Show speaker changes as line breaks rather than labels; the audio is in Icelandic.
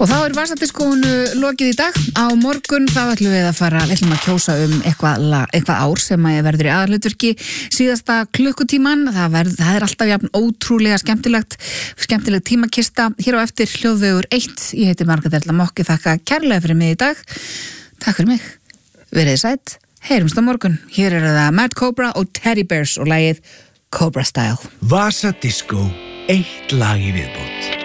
Og þá vasadiskónu lokið í dag. Á morgun þá ætlum við að kjósa eitthvað ár sem verður í aðalhlutverki síðasta klukkutíman. Það er alltaf jafn ótrúlega skemmtileg tímakista. Hér á eftir hljóðvegur 1. Ég heiti Margrét Erla Mokki, þakka kærlega fyrir mig í dag. Takk fyrir mig. Verið sætt. Heyrumst á morgun. Hér það Mad Cobra og Teddy Bears og lagið Cobra Style.
Vasadiskó, eitt lag í viðbót.